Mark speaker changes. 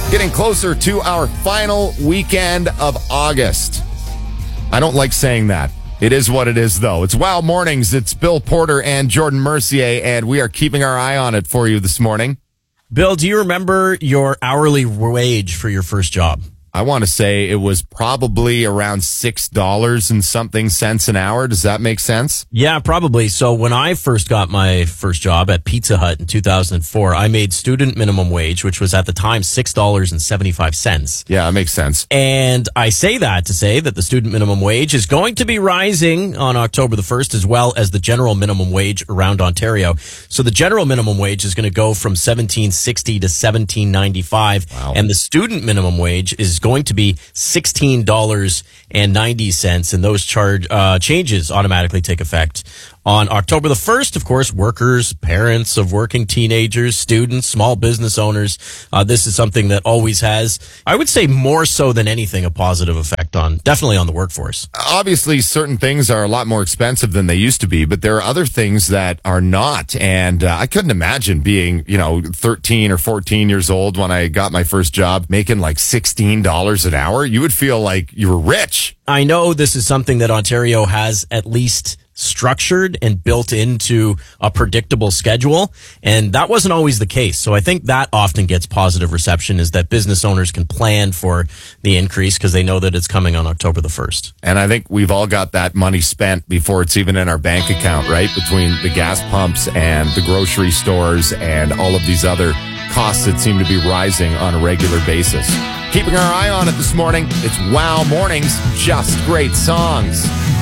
Speaker 1: Getting closer to our final weekend of August. I don't like saying that. It is what it is, though. It's Wow Mornings. It's Bill Porter and Jordan Mercier, and we are keeping our eye on it for you this morning.
Speaker 2: Bill, do you remember your hourly wage for your first job?
Speaker 1: I want to say it was probably around $6 and something cents an hour. Does that make sense?
Speaker 2: Yeah, probably. So when I first got my first job at Pizza Hut in 2004, I made student minimum wage, which was at the time $6.75.
Speaker 1: Yeah, that makes sense.
Speaker 2: And I say that to say that the student minimum wage is going to be rising on October the 1st, as well as the general minimum wage around Ontario. So the general minimum wage is going to go from $17.60 to $17.95.
Speaker 1: Wow.
Speaker 2: And the student minimum wage is going to be $16.90, and those changes automatically take effect on October the 1st. Of course, workers, parents of working teenagers, students, small business owners, this is something that always has, I would say more so than anything, a positive effect definitely on the workforce.
Speaker 1: Obviously, certain things are a lot more expensive than they used to be, but there are other things that are not. And I couldn't imagine being, 13 or 14 years old when I got my first job, making like $16 an hour. You would feel like you were rich.
Speaker 2: I know this is something that Ontario has at least structured and built into a predictable schedule, and that wasn't always the case. So I think that often gets positive reception, is that business owners can plan for the increase because they know that it's coming on October the 1st.
Speaker 1: And I think we've all got that money spent before it's even in our bank account, right? Between the gas pumps and the grocery stores and all of these other costs that seem to be rising on a regular basis. Keeping our eye on it this morning, it's Wow Mornings, just great songs.